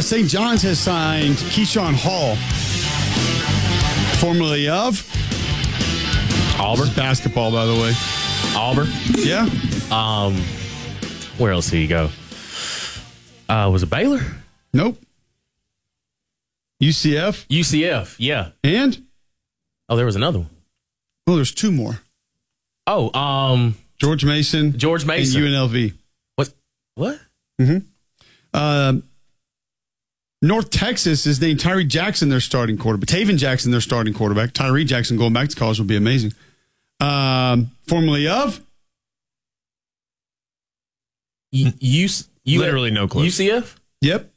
St. John's has signed Keyshawn Hall, formerly of Auburn. Basketball, by the way. Auburn. Yeah. Where else did he go? Was it Baylor? Nope. UCF. UCF, yeah. And? Oh, there was another one. Oh, there's two more. Oh, George Mason. And UNLV. What? Mm-hmm. North Texas is named Tyree Jackson their starting quarterback. Taven Jackson their starting quarterback. Tyree Jackson going back to college will be amazing. Formerly of? Literally no clue. UCF? Yep.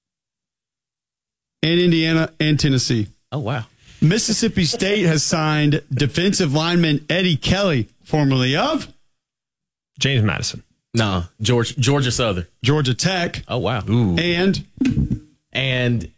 And Indiana and Tennessee. Oh, wow. Mississippi State has signed defensive lineman Eddie Kelly, formerly of? James Madison. No, Georgia Southern. Georgia Tech. Oh, wow. Ooh. And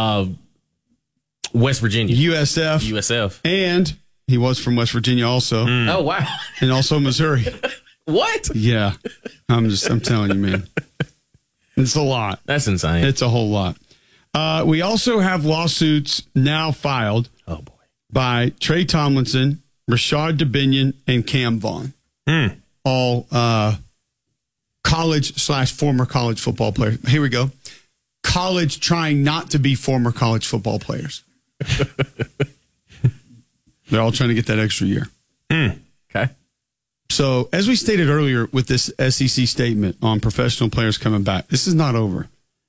West Virginia. USF. And he was from West Virginia also. Oh, wow. And also Missouri. What? Yeah. I'm telling you, man. It's a lot. That's insane. It's a whole lot. We also have lawsuits now filed by Trey Tomlinson, Rashad Dubinion, and Cam Vaughn. All college/former college football players. Here we go. College trying not to be former college football players. They're all trying to get that extra year. Okay. So, as we stated earlier with this SEC statement on professional players coming back, this is not over.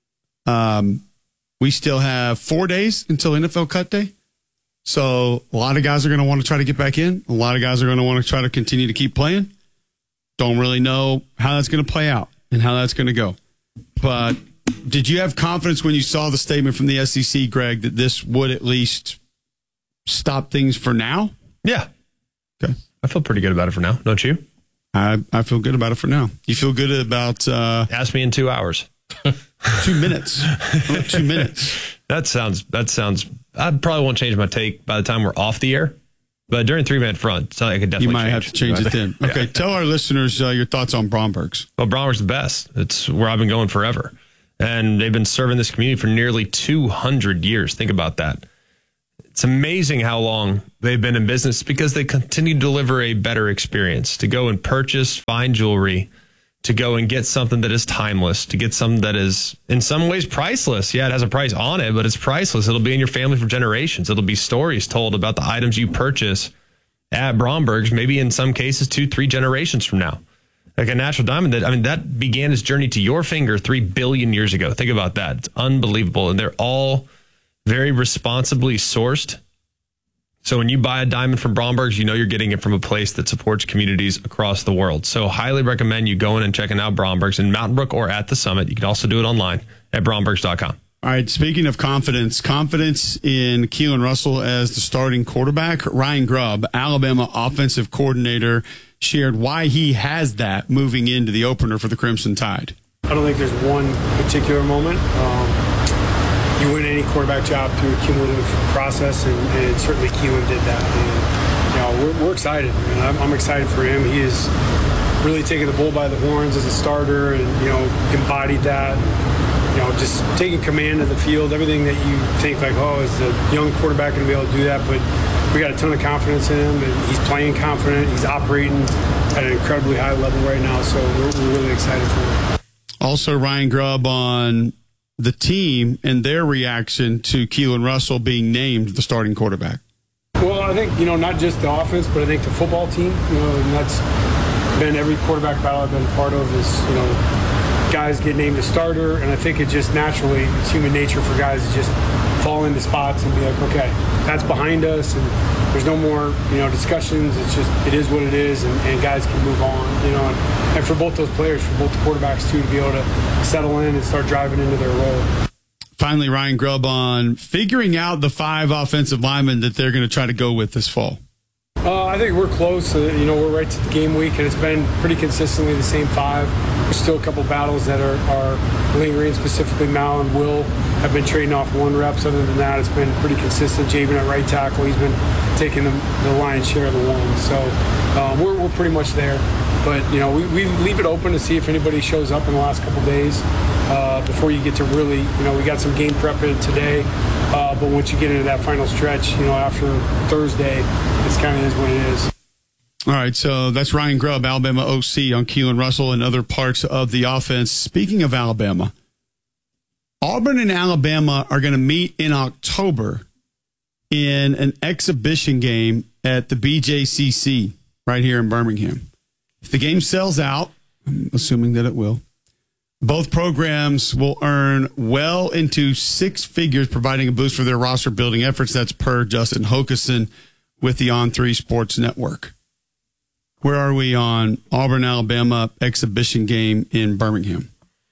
We still have 4 days until NFL cut day. So, a lot of guys are going to want to try to get back in. A lot of guys are going to want to try to continue to keep playing. Don't really know how that's going to play out and how that's going to go. But did you have confidence when you saw the statement from the SEC, Greg, that this would at least stop things for now? Yeah. Okay. I feel pretty good about it for now. Don't you? I feel good about it for now. You feel good about... Ask me in 2 hours. 2 minutes. 2 minutes. That sounds, I probably won't change my take by the time we're off the air. But during 3-minute front, it's something I could definitely You might have to change it then. Okay, tell our listeners your thoughts on Bromberg's. Well, Bromberg's the best. It's where I've been going forever. And they've been serving this community for nearly 200 years. Think about that. It's amazing how long they've been in business because they continue to deliver a better experience, to go and purchase fine jewelry, to go and get something that is timeless, to get something that is in some ways priceless. Yeah, it has a price on it, but it's priceless. It'll be in your family for generations. It'll be stories told about the items you purchase at Bromberg's, maybe in some cases 2-3 generations from now. Like a natural diamond that began its journey to your finger 3 billion years ago. Think about that. It's unbelievable. And they're all very responsibly sourced. So when you buy a diamond from Bromberg's, you know you're getting it from a place that supports communities across the world. So highly recommend you going and checking out Bromberg's in Mountain Brook or at the Summit. You can also do it online at brombergs.com. All right, speaking of confidence in Keelan Russell as the starting quarterback, Ryan Grubb, Alabama offensive coordinator, shared why he has that moving into the opener for the Crimson Tide. I don't think there's one particular moment. You win any quarterback job through a cumulative process, and certainly Keelan did that. And, we're excited. I'm excited for him. He is really taking the bull by the horns as a starter, and embodied that. Just taking command of the field. Everything that you think is the young quarterback going to be able to do that? But we got a ton of confidence in him, and he's playing confident. He's operating at an incredibly high level right now. So we're really excited for him. Also, Ryan Grubb on the team and their reaction to Keelan Russell being named the starting quarterback. Well, I think, not just the offense, but I think the football team, and that's been every quarterback battle I've been a part of is, guys get named a starter, and I think it just naturally, it's human nature for guys to just fall into spots and be like, okay, that's behind us, and there's no more, discussions. It's just, it is what it is, and guys can move on, and for both those players, for both the quarterbacks too, to be able to settle in and start driving into their role. Finally, Ryan Grubb on figuring out the 5 offensive linemen that they're going to try to go with this fall. I think we're close. We're right to the game week, and it's been pretty consistently the same 5. There's still a couple battles that are lingering. Specifically, Mal and Will have been trading off 1 reps. Other than that, it's been pretty consistent. Javen at right tackle, he's been taking the lion's share of the 1. So we're pretty much there. But we leave it open to see if anybody shows up in the last couple days. before you get to really, we got some game prep in today. But once you get into that final stretch, after Thursday, it's kind of is what it is. All right, so that's Ryan Grubb, Alabama OC, on Keelan Russell and other parts of the offense. Speaking of Alabama, Auburn and Alabama are going to meet in October in an exhibition game at the BJCC right here in Birmingham. If the game sells out, I'm assuming that it will, both programs will earn well into six figures, providing a boost for their roster-building efforts. That's per Justin Hokason with the On3 Sports Network. Where are we on Auburn, Alabama exhibition game in Birmingham?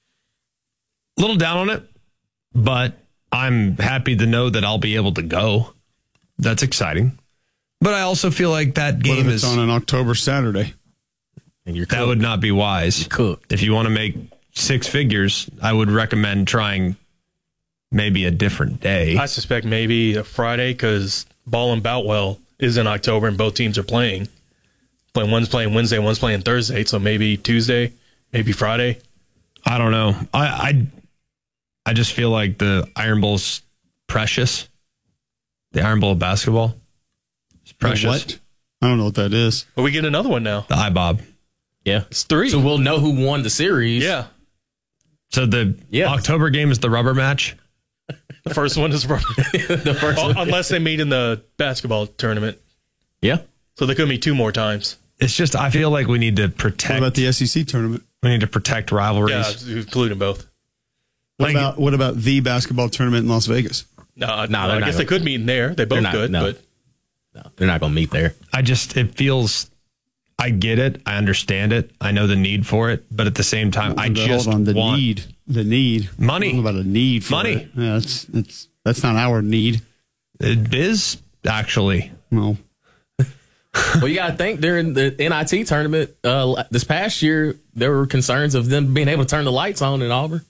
A little down on it, but I'm happy to know that I'll be able to go. That's exciting. But I also feel like that What game if it's on an October Saturday? And you're that would not be wise. cooked. If you want to make six figures, I would recommend trying maybe a different day. I suspect maybe a Friday because Ball and Boutwell is in October and both teams are playing. One's playing Wednesday, one's playing Thursday, so maybe Tuesday, maybe Friday. I don't know. I just feel like the Iron Bowl's precious. The Iron Bowl of basketball is precious. What? I don't know what that is. But we get another one now. The IBOB. Yeah. It's 3. So we'll know who won the series. Yeah. So the October game is the rubber match. The first one is The first one. unless they meet in the basketball tournament. Yeah. So they could meet 2 more times. It's just I feel like we need to What protect. about the SEC tournament? We need to protect rivalries. Yeah, including both. What about the basketball tournament in Las Vegas? No, they're I not guess they could meet in there. They both not- could, no. but No, they're not going to meet there. It feels. I get it. I understand it. I know the need for it, but at the same time, I just Hold on, the want need. The need. Money. I don't know about a need for Money. it. Yeah, that's not our need. It is actually. No. Well, you got to think during the NIT tournament this past year, there were concerns of them being able to turn the lights on in Auburn.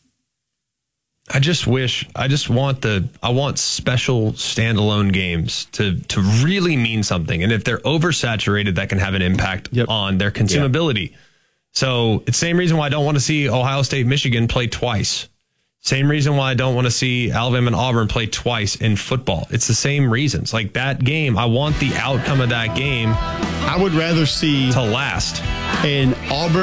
I want special standalone games to really mean something. And if they're oversaturated, that can have an impact on their consumability. So it's the same reason why I don't want to see Ohio State, Michigan play twice. Same reason why I don't want to see Alabama and Auburn play twice in football. It's the same reasons. Like that game, I want the outcome of that game I would rather see to last. an Auburn